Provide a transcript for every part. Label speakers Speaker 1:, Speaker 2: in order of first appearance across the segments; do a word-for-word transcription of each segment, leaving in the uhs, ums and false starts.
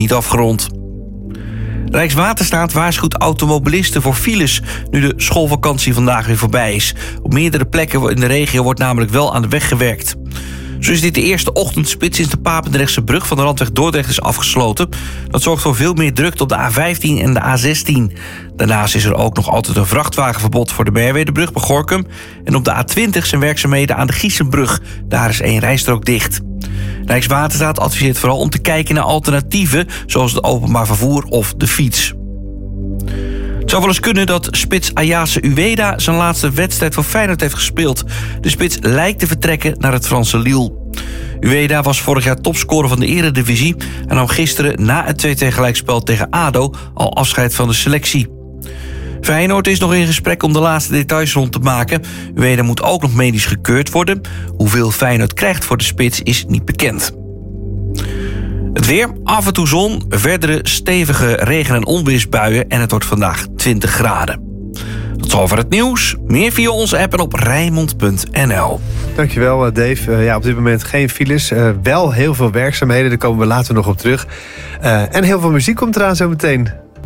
Speaker 1: niet afgerond. Rijkswaterstaat waarschuwt automobilisten voor files nu de schoolvakantie vandaag weer voorbij is. Op meerdere plekken in de regio wordt namelijk wel aan de weg gewerkt. Zo is dit de eerste ochtendspits sinds de Papendrechtse brug van de Randweg Dordrecht is afgesloten. Dat zorgt voor veel meer drukte op de A vijftien en de A zestien. Daarnaast is er ook nog altijd een vrachtwagenverbod voor de Merwedebrug bij Gorinchem. En op de A twintig zijn werkzaamheden aan de Giesenbrug. Daar is één rijstrook dicht. Rijkswaterstaat adviseert vooral om te kijken naar alternatieven, zoals het openbaar vervoer of de fiets. Het zou wel eens kunnen dat spits Ayase Uweda zijn laatste wedstrijd voor Feyenoord heeft gespeeld. De spits lijkt te vertrekken naar het Franse Lille. Uweda was vorig jaar topscorer van de Eredivisie en nam gisteren na het twee-twee gelijkspel tegen A D O al afscheid van de selectie. Feyenoord is nog in gesprek om de laatste details rond te maken. Uweda moet ook nog medisch gekeurd worden. Hoeveel Feyenoord krijgt voor de spits is niet bekend. Het weer, af en toe zon, verdere stevige regen- en onweersbuien en het wordt vandaag twintig graden. Tot zover het nieuws. Meer via onze app en op Rijnmond punt n l.
Speaker 2: Dankjewel, Dave. Uh, ja, op dit moment geen files. Uh, wel heel veel werkzaamheden, daar komen we later nog op terug. Uh, en heel veel muziek komt eraan zo meteen.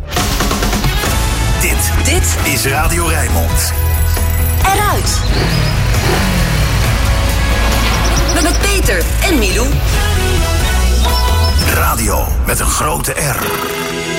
Speaker 3: Dit, dit is Radio Rijnmond.
Speaker 4: Eruit. Met Peter en Milou.
Speaker 3: Radio met een grote R.